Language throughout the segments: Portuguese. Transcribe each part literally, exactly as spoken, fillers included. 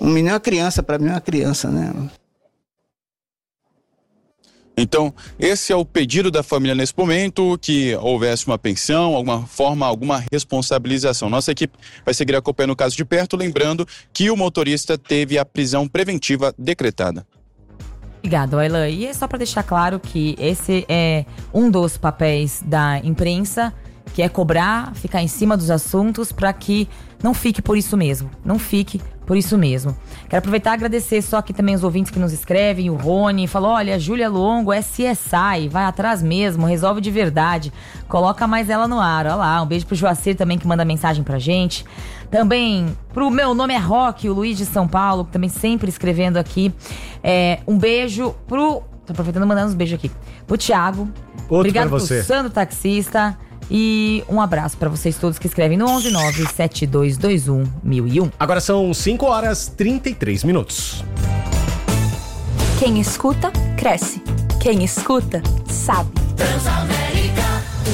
Um menino é uma criança, para mim é uma criança, né? Então, esse é o pedido da família nesse momento, que houvesse uma pensão, alguma forma, alguma responsabilização. Nossa equipe vai seguir acompanhando o caso de perto, lembrando que o motorista teve a prisão preventiva decretada. Obrigado, Aylan. E é só para deixar claro que esse é um dos papéis da imprensa, que é cobrar, ficar em cima dos assuntos para que não fique por isso mesmo. Não fique por isso mesmo. Quero aproveitar e agradecer só aqui também os ouvintes que nos escrevem. O Rony falou, olha, Júlia Longo é C S I, vai atrás mesmo, resolve de verdade. Coloca mais ela no ar, olha lá. Um beijo pro Joacir também, que manda mensagem pra gente. Também pro Meu Nome é Rock, o Luiz de São Paulo, que também sempre escrevendo aqui. É, um beijo pro... Tô aproveitando e mandando uns beijos aqui. Pro Thiago. Outro Obrigado pra você. pro Sandro Taxista. E um abraço pra vocês todos que escrevem no onze nove sete dois dois um mil e um. Agora são cinco horas e trinta e três minutos. Quem escuta, cresce. Quem escuta, sabe. Transamérica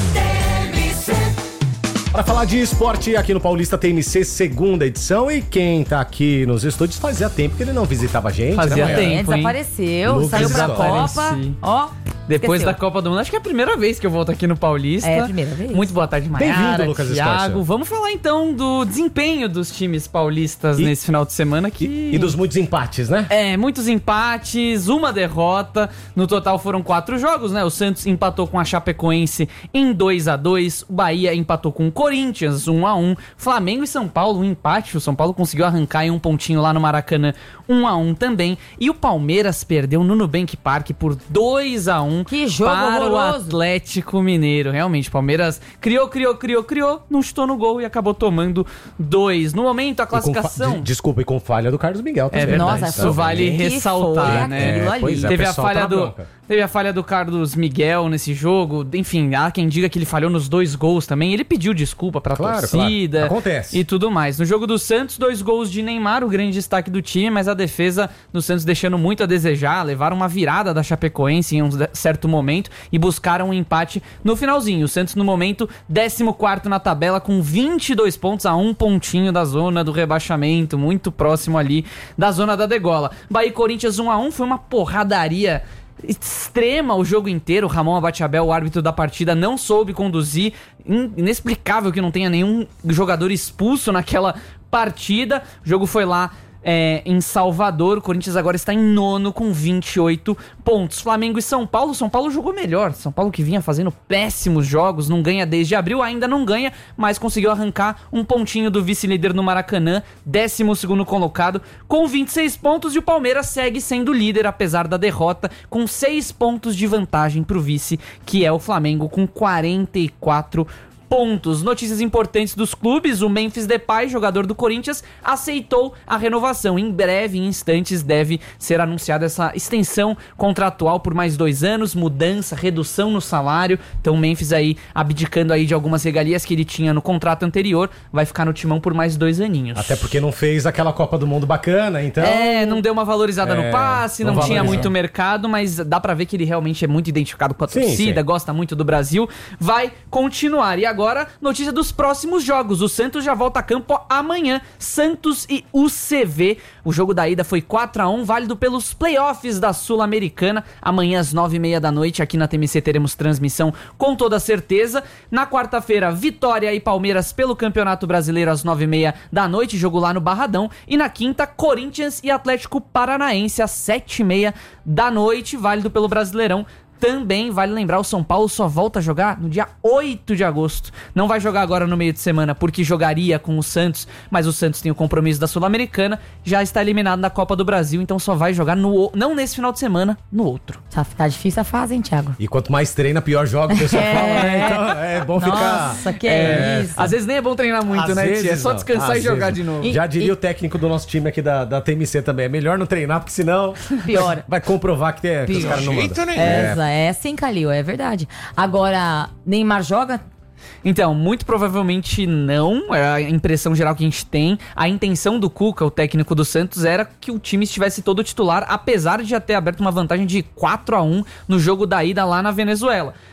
T M C. Para falar de esporte aqui no Paulista T M C, segunda edição. E quem tá aqui nos estúdios fazia tempo que ele não visitava a gente, Fazia né, tempo, É, hein? desapareceu, Lucas saiu pra desapareci. Copa. Ó, Depois esqueceu. da Copa do Mundo, acho que é a primeira vez que eu volto aqui no Paulista. É a primeira vez. Muito boa tarde, Maiara, Bem-vindo, Lucas Thiago. Estácio. Vamos falar então do desempenho dos times paulistas E- nesse final de semana. Que... E, e dos muitos empates, né? É, muitos empates, uma derrota. No total foram quatro jogos, né? O Santos empatou com a Chapecoense em dois a dois. O Bahia empatou com o Corinthians, um a um. Flamengo e São Paulo, um empate. O São Paulo conseguiu arrancar em um pontinho lá no Maracanã, um a um também. E o Palmeiras perdeu no Nubank Park por dois a um. Que jogo para o horroroso. Atlético Mineiro. Realmente, o Palmeiras criou, criou, criou, criou, não chutou no gol e acabou tomando dois. No momento, a E com fa- classificação... de- Desculpa, e com falha do Carlos Miguel É também. verdade, Nossa, isso vale que ressaltar, foi né? aquilo ali? pois é, Teve a, pessoal falha tá na do, bronca. teve a falha do Carlos Miguel nesse jogo. Enfim, há quem diga que ele falhou nos dois gols também. Ele pediu desculpa pra Claro, torcida. claro. Acontece. E tudo mais. No jogo do Santos, dois gols de Neymar, o grande destaque do time, mas a defesa do Santos deixando muito a desejar. Levaram uma virada da Chapecoense em um certo momento e buscaram um empate no finalzinho. O Santos, no momento, décimo quarto na tabela, com vinte e dois pontos, a um pontinho da zona do rebaixamento, muito próximo ali da zona da degola. Bahia e Corinthians um a um, foi uma porradaria extrema o jogo inteiro. Ramon Abate-Abel, o árbitro da partida, não soube conduzir. Inexplicável que não tenha nenhum jogador expulso naquela partida. O jogo foi lá É, em Salvador. O Corinthians agora está em nono com vinte e oito pontos. Flamengo e São Paulo. São Paulo jogou melhor. São Paulo, que vinha fazendo péssimos jogos, não ganha desde abril, ainda não ganha, mas conseguiu arrancar um pontinho do vice-líder no Maracanã, décimo segundo colocado, com vinte e seis pontos. E o Palmeiras segue sendo líder, apesar da derrota, com seis pontos de vantagem para o vice, que é o Flamengo, com quarenta e quatro pontos. Notícias importantes dos clubes: o Memphis Depay, jogador do Corinthians, aceitou a renovação. Em breve, em instantes, deve ser anunciada essa extensão contratual por mais dois anos, mudança, redução no salário. Então o Memphis aí abdicando aí de algumas regalias que ele tinha no contrato anterior, vai ficar no timão por mais dois aninhos. Até porque não fez aquela Copa do Mundo bacana, então... É, não deu uma valorizada É, no passe, não, não tinha valorizou. muito mercado, mas dá pra ver que ele realmente é muito identificado com a Sim, torcida, sim. gosta muito do Brasil, vai continuar. E agora, notícia dos próximos jogos. O Santos já volta a campo amanhã. Santos e U C V. O jogo da ida foi quatro a um, válido pelos playoffs da Sul-Americana. Amanhã às nove e meia da noite, aqui na T M C teremos transmissão com toda certeza. Na quarta-feira, Vitória e Palmeiras pelo Campeonato Brasileiro às nove e meia da noite, jogo lá no Barradão. E na quinta, Corinthians e Atlético Paranaense às sete e meia da noite, válido pelo Brasileirão. Também vale lembrar, o São Paulo só volta a jogar no dia oito de agosto. Não vai jogar agora no meio de semana, porque jogaria com o Santos, mas o Santos tem o compromisso da Sul-Americana, já está eliminado da Copa do Brasil, então só vai jogar no, não nesse final de semana, no outro. Tá, tá difícil a fase, hein, Thiago? E quanto mais treina, pior joga, o pessoal É. fala, né? Então é bom ficar... Nossa, que é isso. Às vezes nem é bom treinar muito, Às né, vezes tia? É só não, descansar às e jogar vezes de não. novo. Já E- diria e- o técnico do nosso time aqui da, da T M C também, é melhor não treinar, porque senão Piora. vai comprovar que, tem, que os Pior. caras não mandam. Jeito nenhum. Essa é sim, Calil, é verdade. Agora, Neymar joga? Então, muito provavelmente não, é a impressão geral que a gente tem. A intenção do Cuca, o técnico do Santos, era que o time estivesse todo titular, apesar de já ter aberto uma vantagem de quatro a um no jogo da ida lá na Venezuela.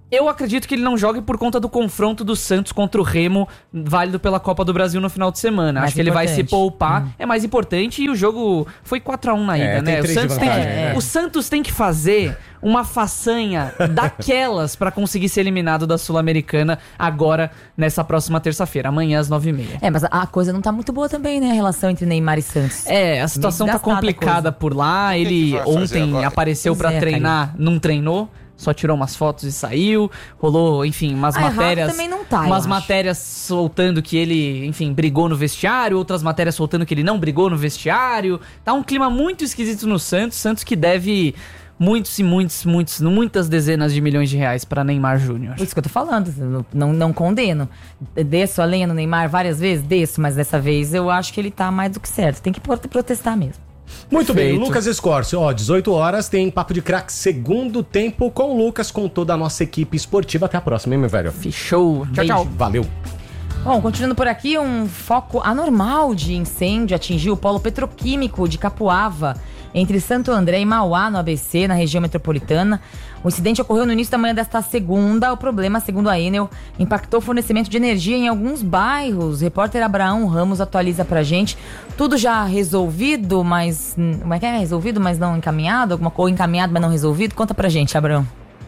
Eu acredito que ele não jogue por conta do confronto do Santos contra o Remo, válido pela Copa do Brasil no final de semana. Mais Acho que ele vai se importante. poupar. Hum. É mais importante e o jogo foi quatro a um na ida, É, tem né? O três de Santos, tem que, vantagem, né? o Santos tem que fazer uma façanha daquelas pra conseguir ser eliminado da Sul-Americana agora, nessa próxima terça-feira, amanhã às nove e meia. É, mas a coisa não tá muito boa também, né? A relação entre Neymar e Santos. É, a situação tá Desgastada a complicada coisa. por lá. que Ele vai fazer ontem agora? apareceu Pois pra é, treinar, não treinou. Só tirou umas fotos e saiu. Rolou, enfim, umas Ah, errado matérias. também não tá, eu umas acho. matérias soltando que ele, enfim, brigou no vestiário. Outras matérias soltando que ele não brigou no vestiário. Tá um clima muito esquisito no Santos. Santos que deve muitos e muitos, muitos, muitas dezenas de milhões de reais pra Neymar Júnior. Isso que eu tô falando, não, não, não condeno. Desço a lenha no Neymar várias vezes, desço, mas dessa vez eu acho que ele tá mais do que certo. Tem que protestar mesmo. Muito bem, Feito. Lucas Escorcio, ó, dezoito horas tem Papo de Craque segundo tempo com o Lucas, com toda a nossa equipe esportiva. Até a próxima, hein, meu velho? Fechou. Tchau, Beijo. tchau. Valeu. Bom, continuando por aqui, um foco anormal de incêndio atingiu o polo petroquímico de Capuava, entre Santo André e Mauá, no A B C, na região metropolitana. O incidente ocorreu no início da manhã desta segunda. O problema, segundo a Enel, impactou o fornecimento de energia em alguns bairros. O repórter Abraão Ramos atualiza pra gente. Tudo já resolvido, mas... Como é que é? Resolvido, mas não encaminhado? Alguma coisa encaminhado, mas não resolvido? Conta pra gente, Abraão.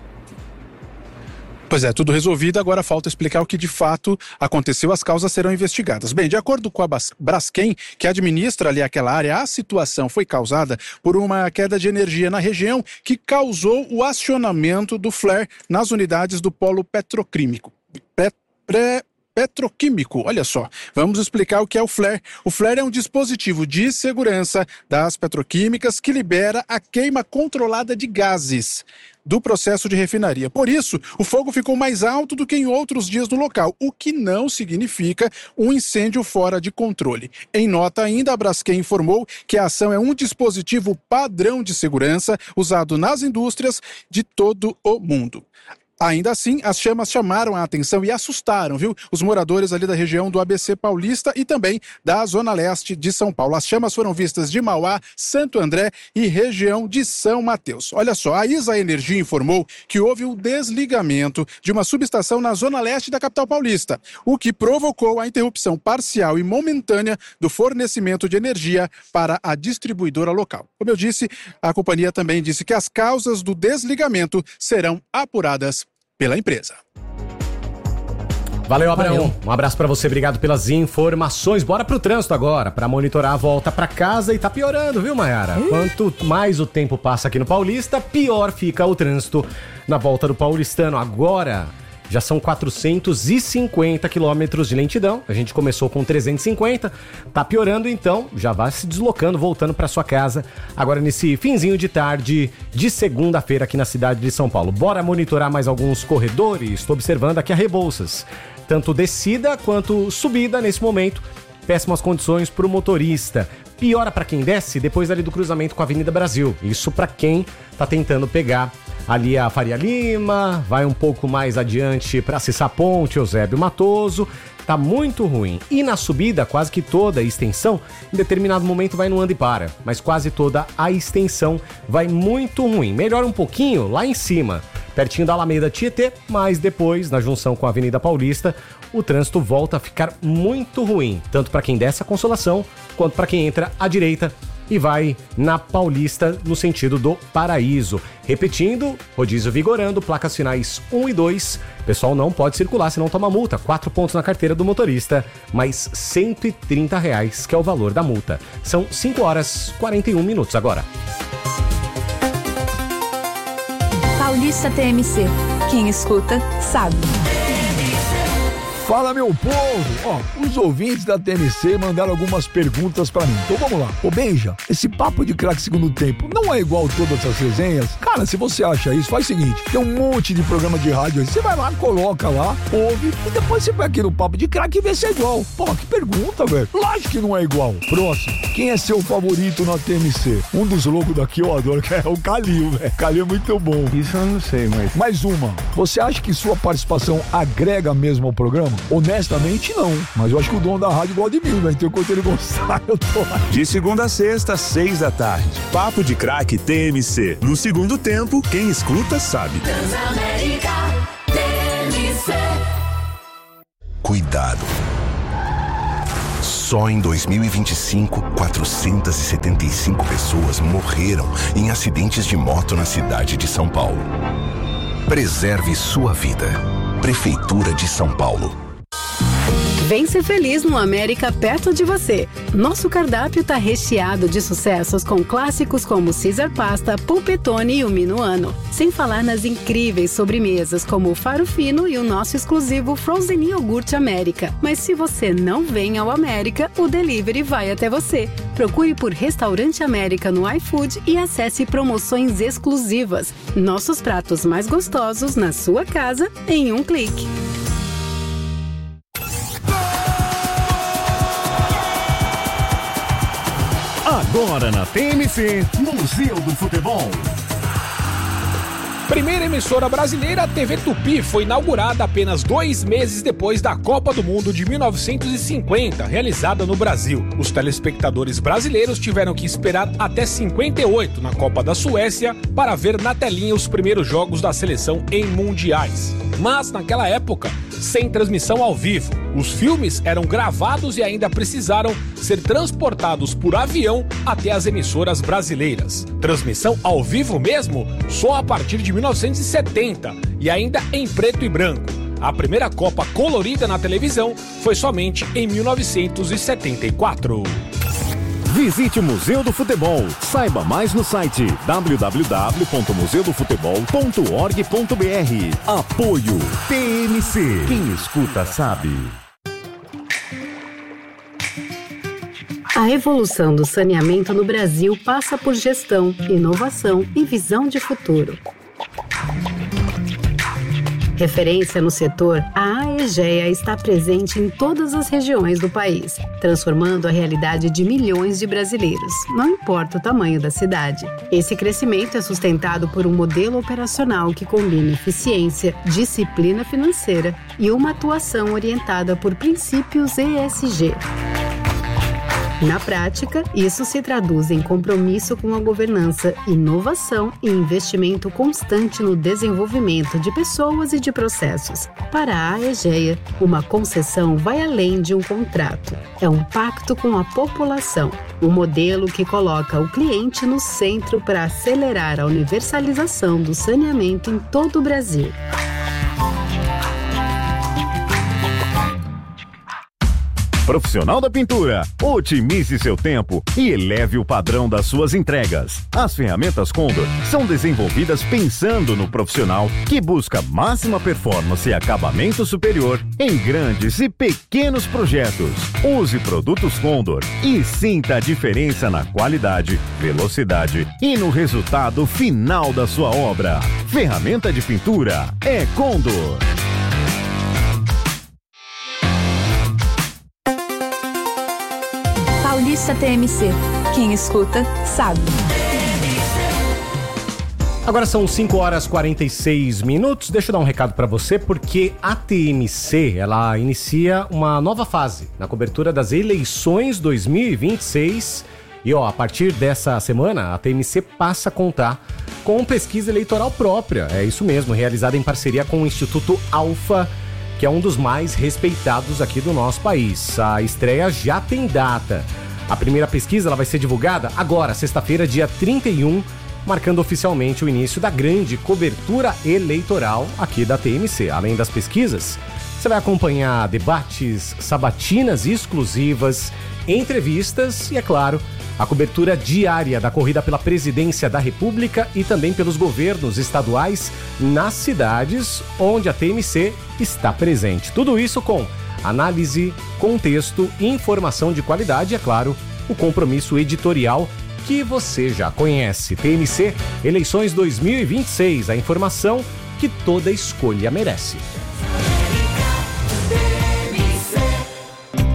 Pois é, tudo resolvido, agora falta explicar o que de fato aconteceu, as causas serão investigadas. Bem, de acordo com a Braskem, que administra ali aquela área, a situação foi causada por uma queda de energia na região que causou o acionamento do flare nas unidades do polo petroquímico. Pet, pre, Petroquímico, olha só, vamos explicar o que é o flare. O flare é um dispositivo de segurança das petroquímicas que libera a queima controlada de gases do processo de refinaria. Por isso, o fogo ficou mais alto do que em outros dias no local, o que não significa um incêndio fora de controle. Em nota ainda, a Braskem informou que a ação é um dispositivo padrão de segurança usado nas indústrias de todo o mundo. Ainda assim, as chamas chamaram a atenção e assustaram, viu? Os moradores ali da região do A B C Paulista e também da Zona Leste de São Paulo. As chamas foram vistas de Mauá, Santo André e região de São Mateus. Olha só, a Isa Energia informou que houve o desligamento de uma subestação na Zona Leste da capital paulista, o que provocou a interrupção parcial e momentânea do fornecimento de energia para a distribuidora local. Como eu disse, a companhia também disse que as causas do desligamento serão apuradas pela empresa. Valeu, Abraão. Um abraço pra você, obrigado pelas informações. Bora pro trânsito agora, pra monitorar a volta pra casa. E tá piorando, viu, Mayara? Quanto mais o tempo passa aqui no Paulista, pior fica o trânsito na volta do paulistano. Agora já são quatrocentos e cinquenta quilômetros de lentidão. A gente começou com trezentos e cinquenta. Tá piorando, então já vai se deslocando, voltando pra sua casa. Agora nesse finzinho de tarde de segunda-feira aqui na cidade de São Paulo. Bora monitorar mais alguns corredores. Estou observando aqui a Rebouças. Tanto descida quanto subida nesse momento. Péssimas condições para o motorista. Piora para quem desce depois ali do cruzamento com a Avenida Brasil. Isso para quem tá tentando pegar ali a Faria Lima, vai um pouco mais adiante para acessar a Ponte Eusébio Matoso. Tá muito ruim. E na subida, quase que toda a extensão, em determinado momento vai no anda e para. Mas quase toda a extensão vai muito ruim. Melhora um pouquinho lá em cima, pertinho da Alameda Tietê, mas depois, na junção com a Avenida Paulista, o trânsito volta a ficar muito ruim. Tanto para quem desce a Consolação, quanto para quem entra à direita e vai na Paulista no sentido do Paraíso. Repetindo, rodízio vigorando, placas finais um e dois. Pessoal não pode circular, senão toma multa. Quatro pontos na carteira do motorista, mais cento e trinta reais, que é o valor da multa. São cinco horas e quarenta e um minutos agora. Paulista T M C. Quem escuta, sabe. Fala, meu povo! Ó, os ouvintes da T M C mandaram algumas perguntas pra mim. Então vamos lá. Ô, Benja, esse papo de craque segundo tempo não é igual todas as resenhas? Cara, se você acha isso, faz o seguinte. Tem um monte de programa de rádio aí. Você vai lá, coloca lá, ouve e depois você vai aqui no papo de craque e vê se é igual. Pô, que pergunta, velho. Lógico que não é igual. Próximo. Quem é seu favorito na T M C? Um dos loucos daqui eu adoro, que é o Calil, velho. Calil é muito bom. Isso eu não sei, mas... Mais uma. Você acha que sua participação agrega mesmo ao programa? Honestamente, não. Mas eu acho que o dono da rádio gosta de mim, velho. Então, enquanto ele gostar, eu tô lá. De segunda a sexta, seis da tarde. Papo de Craque T M C. No segundo tempo, quem escuta sabe. Transamérica. cuidado. Só em dois mil e vinte e cinco, quatrocentas e setenta e cinco pessoas morreram em acidentes de moto na cidade de São Paulo. Preserve sua vida. Prefeitura de São Paulo. Vem ser feliz no América perto de você. Nosso cardápio tá recheado de sucessos com clássicos como Caesar Pasta, Polpettone e o Minuano. Sem falar nas incríveis sobremesas como o Faro Fino e o nosso exclusivo Frozen Iogurte América. Mas se você não vem ao América, o delivery vai até você. Procure por Restaurante América no iFood e acesse promoções exclusivas. Nossos pratos mais gostosos na sua casa em um clique. Agora na T M C, Museu do Futebol. Primeira emissora brasileira, a T V Tupi, foi inaugurada apenas dois meses depois da Copa do Mundo de mil novecentos e cinquenta, realizada no Brasil. Os telespectadores brasileiros tiveram que esperar até cinquenta e oito, na Copa da Suécia, para ver na telinha os primeiros jogos da seleção em mundiais. Mas, naquela época, sem transmissão ao vivo. Os filmes eram gravados e ainda precisaram ser transportados por avião até as emissoras brasileiras. Transmissão ao vivo mesmo só a partir de mil novecentos e setenta e ainda em preto e branco. A primeira Copa colorida na televisão foi somente em mil novecentos e setenta e quatro. Visite o Museu do Futebol. Saiba mais no site w w w ponto museu do futebol ponto org ponto b r. Apoio T M C. Quem escuta sabe. A evolução do saneamento no Brasil passa por gestão, inovação e visão de futuro. Referência no setor, a Aegea está presente em todas as regiões do país, transformando a realidade de milhões de brasileiros, não importa o tamanho da cidade. Esse crescimento é sustentado por um modelo operacional que combina eficiência, disciplina financeira e uma atuação orientada por princípios E S G. Na prática, isso se traduz em compromisso com a governança, inovação e investimento constante no desenvolvimento de pessoas e de processos. Para a Aegea, uma concessão vai além de um contrato. É um pacto com a população, um modelo que coloca o cliente no centro para acelerar a universalização do saneamento em todo o Brasil. Profissional da pintura, otimize seu tempo e eleve o padrão das suas entregas. As ferramentas Condor são desenvolvidas pensando no profissional que busca máxima performance e acabamento superior em grandes e pequenos projetos. Use produtos Condor e sinta a diferença na qualidade, velocidade e no resultado final da sua obra. Ferramenta de pintura é Condor. Paulista T M C. Quem escuta, sabe. Agora são cinco horas e quarenta e seis minutos. Deixa eu dar um recado pra você, porque a T M C, ela inicia uma nova fase na cobertura das eleições dois mil e vinte e seis. E ó, a partir dessa semana, a T M C passa a contar com pesquisa eleitoral própria. É isso mesmo, realizada em parceria com o Instituto Alfa, que é um dos mais respeitados aqui do nosso país. A estreia já tem data. A primeira pesquisa ela vai ser divulgada agora, sexta-feira, dia trinta e um, marcando oficialmente o início da grande cobertura eleitoral aqui da T M C. Além das pesquisas, você vai acompanhar debates, sabatinas exclusivas, entrevistas e, é claro, a cobertura diária da corrida pela presidência da República e também pelos governos estaduais nas cidades onde a T M C está presente. Tudo isso com análise, contexto, informação de qualidade e, é claro, o compromisso editorial que você já conhece. T M C Eleições dois mil e vinte e seis, a informação que toda escolha merece. Acabei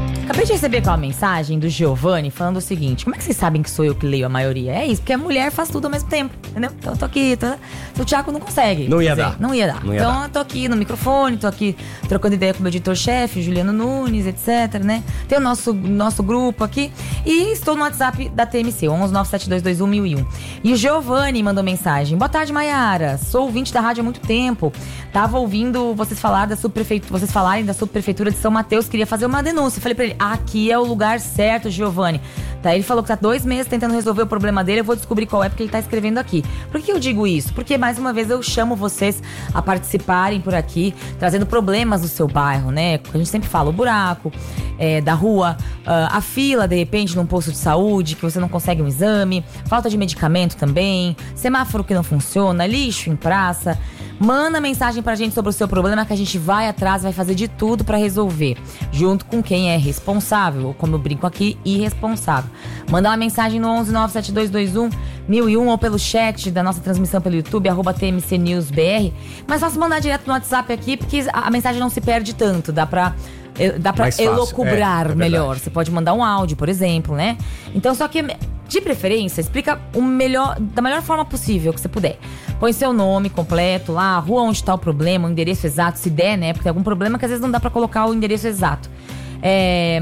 Acabei de receber aquela mensagem do Giovanni falando o seguinte: como é que vocês sabem que sou eu que leio a maioria? É isso, porque a mulher faz tudo ao mesmo tempo, entendeu? Então eu tô aqui, tô... o Thiago não consegue. Não ia fazer, dar. Não ia dar. Não ia então dar. eu tô aqui no microfone, tô aqui trocando ideia com o meu editor-chefe, Juliano Nunes, etc, né? Tem o nosso, nosso grupo aqui. E estou no WhatsApp da T M C, onze nove sete dois dois um mil e um. E o Giovanni mandou mensagem: boa tarde, Maiara. Sou ouvinte da rádio há muito tempo. Tava ouvindo vocês falar da subprefeitura, vocês falarem da subprefeitura de São Mateus. Queria fazer uma denúncia. Falei pra ele: aqui é o lugar certo, Giovanni. Tá, ele falou que tá dois meses tentando resolver o problema dele. Eu vou descobrir qual é, porque ele tá escrevendo aqui. Por que eu digo isso? Porque, mais uma vez, eu chamo vocês a participarem por aqui, trazendo problemas do seu bairro, né? A gente sempre fala o buraco é, da rua, a fila, de repente, num posto de saúde, que você não consegue um exame, falta de medicamento também, semáforo que não funciona, lixo em praça. Manda mensagem pra gente sobre o seu problema que a gente vai atrás, vai fazer de tudo pra resolver, junto com quem é responsável, ou como eu brinco aqui, irresponsável. Manda uma mensagem no onze nove sete dois dois um mil e um ou pelo chat da nossa transmissão pelo YouTube, arroba T M C News B R. Mas faça mandar direto no WhatsApp aqui, porque a mensagem não se perde tanto, dá pra... Dá pra elocubrar é, é melhor. Você pode mandar um áudio, por exemplo, né? Então, só que, de preferência, explica o melhor, da melhor forma possível que você puder. Põe seu nome completo lá, a rua onde está o problema, o endereço exato, se der, né? Porque tem algum problema que às vezes não dá pra colocar o endereço exato. É...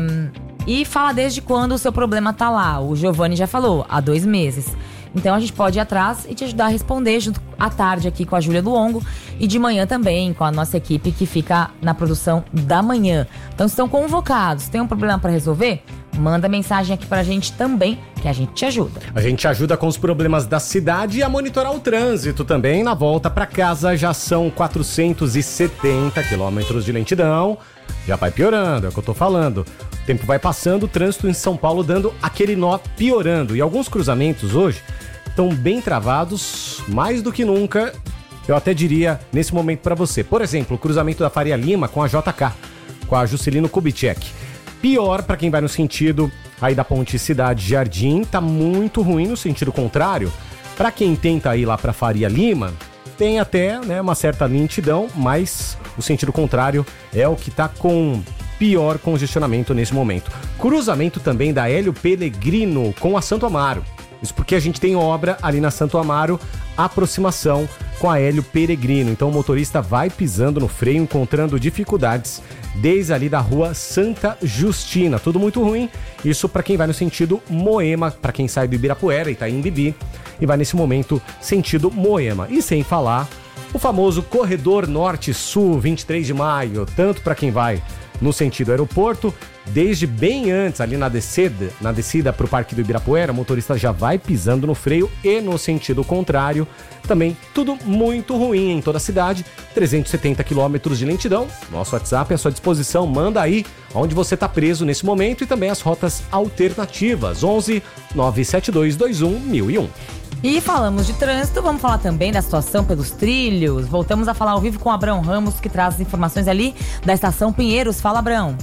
E fala desde quando o seu problema tá lá. O Giovanni já falou, há dois meses. Então a gente pode ir atrás e te ajudar a responder junto à tarde aqui com a Júlia do Longo e de manhã também com a nossa equipe que fica na produção da manhã. Então estão convocados. Tem um problema para resolver? Manda mensagem aqui pra gente também, que a gente te ajuda. A gente te ajuda com os problemas da cidade e a monitorar o trânsito também. Na volta pra casa já são quatrocentos e setenta quilômetros de lentidão. Já vai piorando, é o que eu tô falando. O tempo vai passando, o trânsito em São Paulo dando aquele nó piorando. E alguns cruzamentos hoje estão bem travados, mais do que nunca, eu até diria, nesse momento para você. Por exemplo, o cruzamento da Faria Lima com a J K, com a Juscelino Kubitschek. Pior para quem vai no sentido aí da Ponte Cidade Jardim, tá muito ruim no sentido contrário. Para quem tenta ir lá para Faria Lima, tem até, né, uma certa lentidão, mas o sentido contrário é o que tá com pior congestionamento nesse momento. Cruzamento também da Hélio Pellegrino com a Santo Amaro. Isso porque a gente tem obra ali na Santo Amaro, aproximação com a Hélio Peregrino. Então o motorista vai pisando no freio, encontrando dificuldades desde ali da rua Santa Justina. Tudo muito ruim. Isso para quem vai no sentido Moema, para quem sai do Ibirapuera, Itaim Bibi, e vai nesse momento sentido Moema. E sem falar o famoso Corredor Norte-Sul, vinte e três de maio, tanto para quem vai no sentido aeroporto, desde bem antes, ali na descida, na descida para o Parque do Ibirapuera, o motorista já vai pisando no freio, e no sentido contrário, também tudo muito ruim em toda a cidade, trezentos e setenta quilômetros de lentidão. Nosso WhatsApp é à sua disposição, manda aí onde você está preso nesse momento e também as rotas alternativas, onze nove sete dois dois um mil e um. E falamos de trânsito, vamos falar também da situação pelos trilhos. Voltamos a falar ao vivo com o Abrão Ramos, que traz as informações ali da Estação Pinheiros. Fala, Abrão.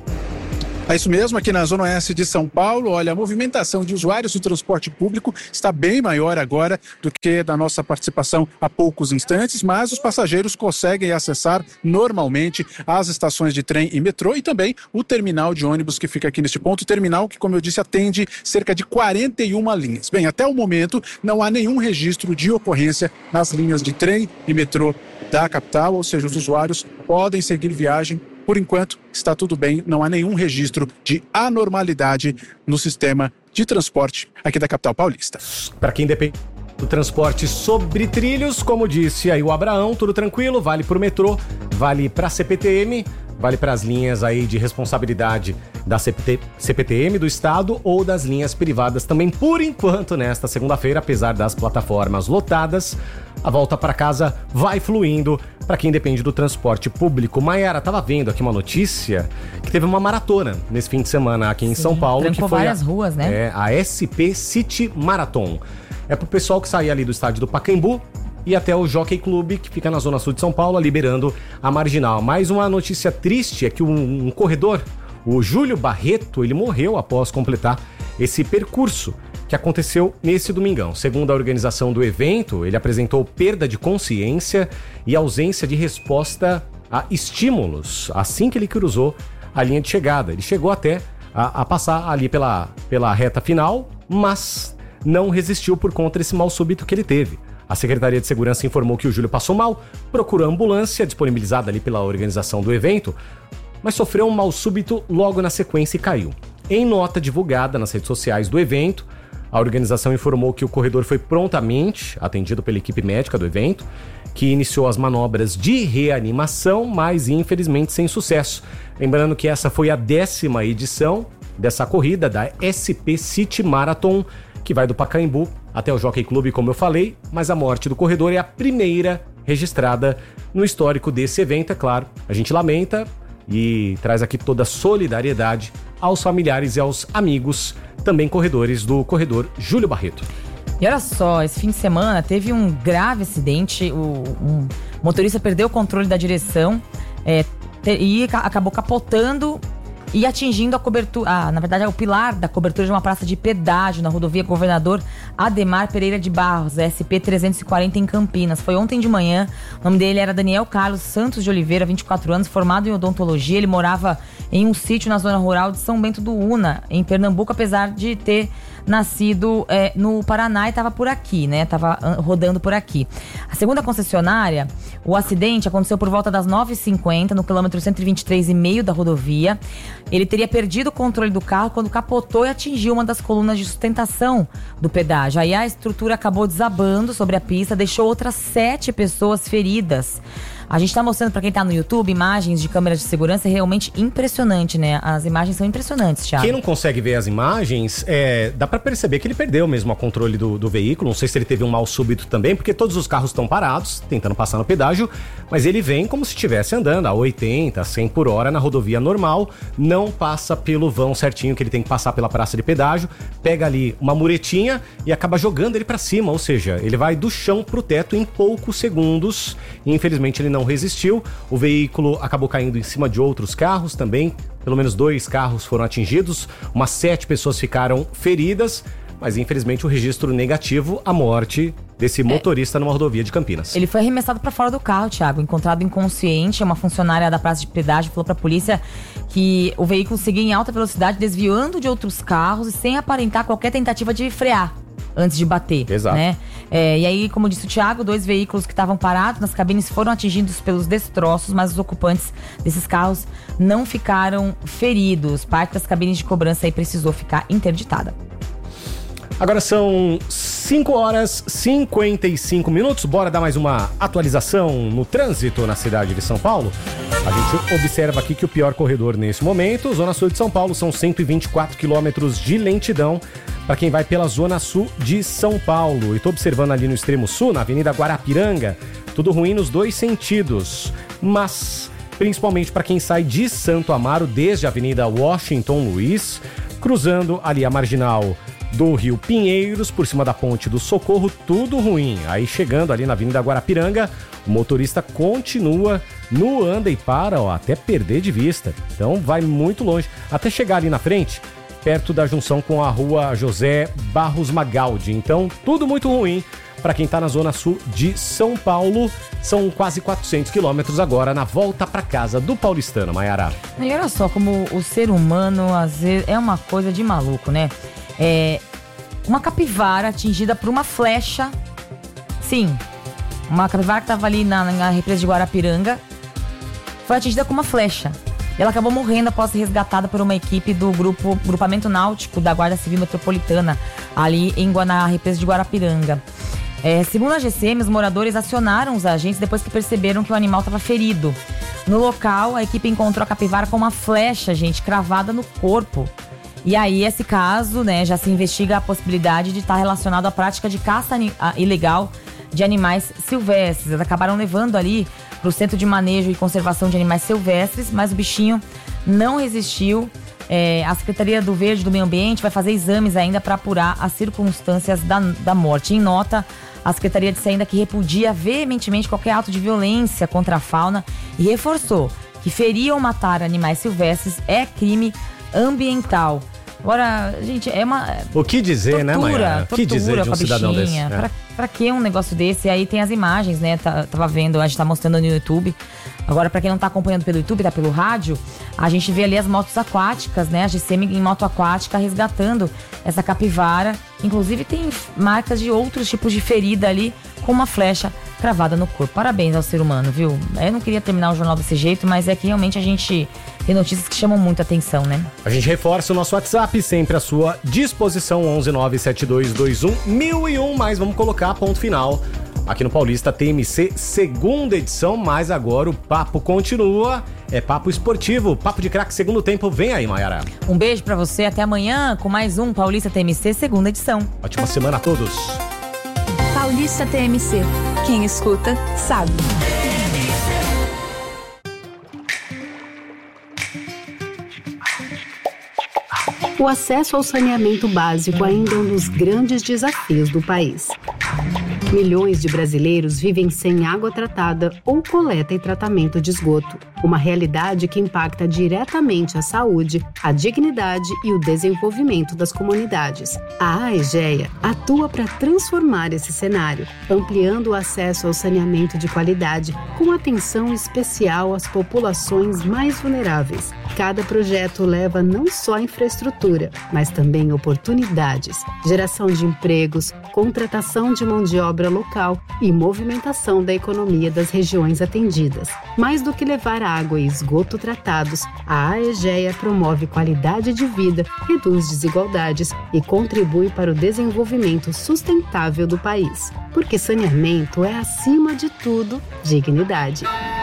É isso mesmo, aqui na Zona Oeste de São Paulo, olha, a movimentação de usuários do transporte público está bem maior agora do que da nossa participação há poucos instantes, mas os passageiros conseguem acessar normalmente as estações de trem e metrô e também o terminal de ônibus que fica aqui neste ponto, terminal que, como eu disse, atende cerca de quarenta e uma linhas. Bem, até o momento não há nenhum registro de ocorrência nas linhas de trem e metrô da capital, ou seja, os usuários podem seguir viagem. Por enquanto, está tudo bem, não há nenhum registro de anormalidade no sistema de transporte aqui da capital paulista. Para quem depende do transporte sobre trilhos, como disse aí o Abraão, tudo tranquilo, vale para o metrô, vale para a C P T M, vale para as linhas aí de responsabilidade da C P T M do estado ou das linhas privadas também, por enquanto, nesta segunda-feira, apesar das plataformas lotadas, a volta para casa vai fluindo para quem depende do transporte público. Maiara, tava vendo aqui uma notícia que teve uma maratona nesse fim de semana aqui em Sim, São Paulo, que foi várias a, ruas, né? É, a S P City Marathon. É pro pessoal que sair ali do estádio do Pacaembu e até o Jockey Club, que fica na zona sul de São Paulo, liberando a Marginal. Mais uma notícia triste é que um, um corredor, o Júlio Barreto, ele morreu após completar esse percurso que aconteceu nesse domingão. Segundo a organização do evento, ele apresentou perda de consciência e ausência de resposta a estímulos assim que ele cruzou a linha de chegada. Ele chegou até a, a passar ali pela, pela reta final, mas não resistiu por conta desse mal súbito que ele teve. A Secretaria de Segurança informou que o Júlio passou mal, procurou a ambulância disponibilizada ali pela organização do evento, mas sofreu um mal súbito logo na sequência e caiu. Em nota divulgada nas redes sociais do evento, a organização informou que o corredor foi prontamente atendido pela equipe médica do evento, que iniciou as manobras de reanimação, mas infelizmente sem sucesso. Lembrando que essa foi a décima edição dessa corrida da S P City Marathon, que vai do Pacaembu até o Jockey Club, como eu falei, mas a morte do corredor é a primeira registrada no histórico desse evento, é claro. A gente lamenta e traz aqui toda a solidariedade aos familiares e aos amigos, também corredores do corredor Júlio Barreto. E olha só, esse fim de semana teve um grave acidente, o um motorista perdeu o controle da direção é, e acabou capotando e atingindo a cobertura, ah, na verdade é o pilar da cobertura de uma praça de pedágio na rodovia Governador Ademar Pereira de Barros, S P trezentos e quarenta em Campinas. Foi ontem de manhã, o nome dele era Daniel Carlos Santos de Oliveira, vinte e quatro anos, formado em odontologia. Ele morava em um sítio na zona rural de São Bento do Una, em Pernambuco, apesar de ter nascido é, no Paraná e estava por aqui, né? Tava rodando por aqui. A segunda concessionária, o acidente aconteceu por volta das nove e cinquenta, no quilômetro cento e vinte e três e meio da rodovia. Ele teria perdido o controle do carro quando capotou e atingiu uma das colunas de sustentação do pedágio. Aí a estrutura acabou desabando sobre a pista, deixou outras sete pessoas feridas. A gente tá mostrando pra quem tá no YouTube imagens de câmeras de segurança, é realmente impressionante, né? As imagens são impressionantes, Thiago. Quem não consegue ver as imagens, é, dá pra perceber que ele perdeu mesmo o controle do, do veículo. Não sei se ele teve um mal súbito também, porque todos os carros estão parados, tentando passar no pedágio, mas ele vem como se estivesse andando a oitenta, cem por hora na rodovia normal, não passa pelo vão certinho que ele tem que passar pela praça de pedágio, pega ali uma muretinha e acaba jogando ele pra cima, ou seja, ele vai do chão pro teto em poucos segundos e infelizmente ele não não resistiu, o veículo acabou caindo em cima de outros carros também, pelo menos dois carros foram atingidos, umas sete pessoas ficaram feridas, mas infelizmente o registro negativo, a morte desse motorista é. numa rodovia de Campinas. Ele foi arremessado para fora do carro, Thiago, encontrado inconsciente. Uma funcionária da praça de pedágio falou para a polícia que o veículo seguia em alta velocidade, desviando de outros carros e sem aparentar qualquer tentativa de frear antes de bater. Exato. Né? É, e aí, como disse o Thiago, dois veículos que estavam parados nas cabines foram atingidos pelos destroços, mas os ocupantes desses carros não ficaram feridos. Parte das cabines de cobrança aí precisou ficar interditada. Agora são cinco horas e cinquenta e cinco minutos. Bora dar mais uma atualização no trânsito na cidade de São Paulo? A gente observa aqui que o pior corredor nesse momento, Zona Sul de São Paulo, são cento e vinte e quatro quilômetros de lentidão para quem vai pela Zona Sul de São Paulo. E tô observando ali no extremo sul, na Avenida Guarapiranga, tudo ruim nos dois sentidos. Mas, principalmente para quem sai de Santo Amaro, desde a Avenida Washington Luiz, cruzando ali a Marginal do Rio Pinheiros, por cima da Ponte do Socorro, tudo ruim. Aí chegando ali na Avenida Guarapiranga, o motorista continua no anda e para, ó, até perder de vista. Então vai muito longe, até chegar ali na frente, perto da junção com a Rua José Barros Magaldi. Então tudo muito ruim para quem tá na Zona Sul de São Paulo. São quase quatrocentos quilômetros agora na volta para casa do paulistano, Maiara. E olha só como o ser humano às vezes é uma coisa de maluco, né? É uma capivara atingida por uma flecha. Sim, uma capivara que estava ali na, na represa de Guarapiranga foi atingida com uma flecha. Ela acabou morrendo após ser resgatada por uma equipe do grupo Grupamento Náutico da Guarda Civil Metropolitana, ali em, na represa de Guarapiranga. É, segundo a G C M, os moradores acionaram os agentes depois que perceberam que o animal estava ferido. No local, a equipe encontrou a capivara com uma flecha, gente, cravada no corpo. E aí, esse caso, né, já se investiga a possibilidade de estar relacionado à prática de caça ilegal de animais silvestres. Eles acabaram levando ali para o Centro de Manejo e Conservação de Animais Silvestres, mas o bichinho não resistiu. É, a Secretaria do Verde do Meio Ambiente vai fazer exames ainda para apurar as circunstâncias da, da morte. Em nota, a Secretaria disse ainda que repudia veementemente qualquer ato de violência contra a fauna e reforçou que ferir ou matar animais silvestres é crime ambiental. Agora, gente, é uma... O que dizer, tortura, né, Mayara? O que dizer de um cidadão desse? É. Pra, pra que um negócio desse? E aí tem as imagens, né? Tá, tava vendo, a gente tá mostrando no YouTube. Agora, pra quem não tá acompanhando pelo YouTube, tá pelo rádio, a gente vê ali as motos aquáticas, né? A G C M em moto aquática resgatando essa capivara. Inclusive tem marcas de outros tipos de ferida ali, com uma flecha cravada no corpo. Parabéns ao ser humano, viu? Eu não queria terminar o jornal desse jeito, mas é que realmente a gente tem notícias que chamam muito atenção, né? A gente reforça o nosso WhatsApp, sempre à sua disposição, onze nove sete dois dois um mil e um, mas vamos colocar ponto final aqui no Paulista T M C, segunda edição, mas agora o papo continua, é papo esportivo, papo de craque, segundo tempo, vem aí, Mayara. Um beijo pra você, até amanhã com mais um Paulista T M C, segunda edição. Ótima semana a todos. Paulista T M C, quem escuta, sabe. O acesso ao saneamento básico ainda é um dos grandes desafios do país. Milhões de brasileiros vivem sem água tratada ou coleta e tratamento de esgoto. Uma realidade que impacta diretamente a saúde, a dignidade e o desenvolvimento das comunidades. A AEGEA atua para transformar esse cenário, ampliando o acesso ao saneamento de qualidade, com atenção especial às populações mais vulneráveis. Cada projeto leva não só infraestrutura, mas também oportunidades, geração de empregos, contratação de mão de obra local e movimentação da economia das regiões atendidas. Mais do que levar água e esgoto tratados, a AEGEA promove qualidade de vida, reduz desigualdades e contribui para o desenvolvimento sustentável do país. Porque saneamento é, acima de tudo, dignidade.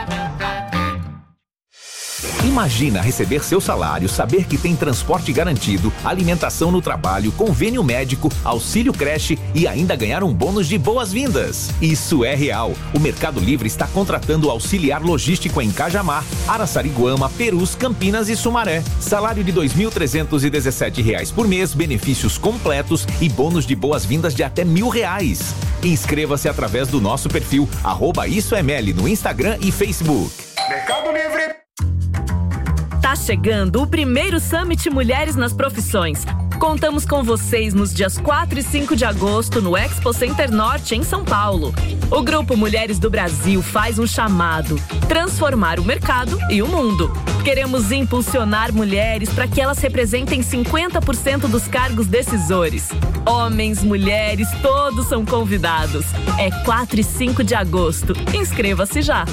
Imagina receber seu salário, saber que tem transporte garantido, alimentação no trabalho, convênio médico, auxílio creche e ainda ganhar um bônus de boas-vindas. Isso é real. O Mercado Livre está contratando auxiliar logístico em Cajamar, Araçariguama, Perus, Campinas e Sumaré. Salário de dois mil trezentos e dezessete reais por mês, benefícios completos e bônus de boas-vindas de até mil reais. Inscreva-se através do nosso perfil arroba Isso é Meli no Instagram e Facebook. Mercado Livre. Tá chegando o primeiro Summit Mulheres nas Profissões. Contamos com vocês nos dias quatro e cinco de agosto no Expo Center Norte, em São Paulo. O Grupo Mulheres do Brasil faz um chamado: transformar o mercado e o mundo. Queremos impulsionar mulheres para que elas representem cinquenta por cento dos cargos decisores. Homens, mulheres, todos são convidados. É quatro e cinco de agosto. Inscreva-se já.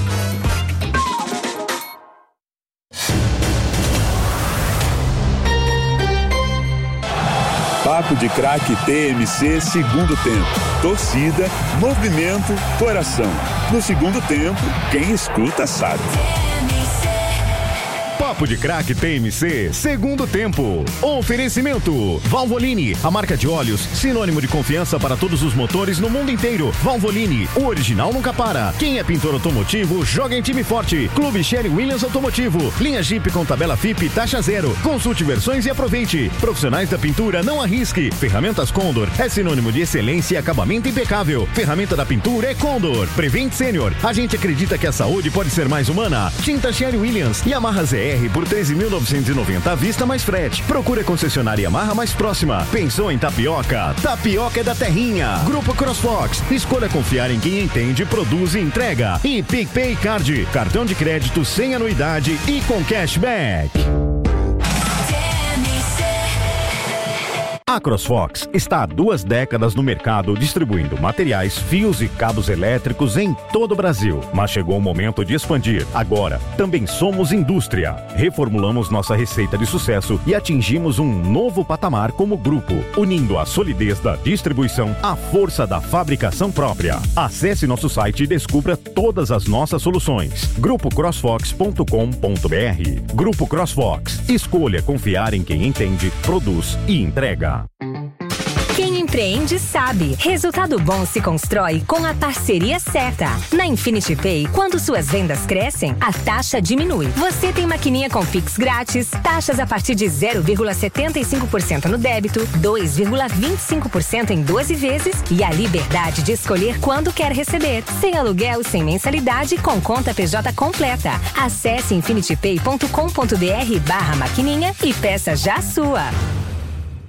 Papo de Craque T M C, segundo tempo. Torcida, movimento, coração. No segundo tempo, quem escuta sabe. Papo de Craque T M C, segundo tempo. Oferecimento: Valvoline, a marca de óleos, sinônimo de confiança para todos os motores no mundo inteiro. Valvoline, o original nunca para. Quem é pintor automotivo, joga em time forte. Clube Sherry Williams Automotivo. Linha Jeep com tabela F I P taxa zero. Consulte versões e aproveite. Profissionais da pintura, não arrisque. Ferramentas Condor é sinônimo de excelência e acabamento impecável. Ferramenta da pintura é Condor. Prevent Senior, a gente acredita que a saúde pode ser mais humana. Tinta Sherry Williams e Yamaha Z R por treze mil novecentos e noventa à vista mais frete. Procure a concessionária Yamaha mais próxima. Pensou em tapioca? Tapioca é da terrinha. Grupo CrossFox. Escolha confiar em quem entende, produz e entrega. E PicPay Card. Cartão de crédito sem anuidade e com cashback. A CrossFox está há duas décadas no mercado distribuindo materiais, fios e cabos elétricos em todo o Brasil. Mas chegou o momento de expandir. Agora, também somos indústria. Reformulamos nossa receita de sucesso e atingimos um novo patamar como grupo, unindo a solidez da distribuição à força da fabricação própria. Acesse nosso site e descubra todas as nossas soluções. grupo crossfox ponto com ponto br. Grupo CrossFox. Escolha confiar em quem entende, produz e entrega. Quem empreende sabe. Resultado bom se constrói com a parceria certa. Na Infinity Pay, quando suas vendas crescem, a taxa diminui. Você tem maquininha com Pix grátis, taxas a partir de zero vírgula setenta e cinco por cento no débito, dois vírgula vinte e cinco por cento em doze vezes e a liberdade de escolher quando quer receber. Sem aluguel, sem mensalidade, com conta P J completa. Acesse infinitypay ponto com ponto br barra maquininha e peça já a sua.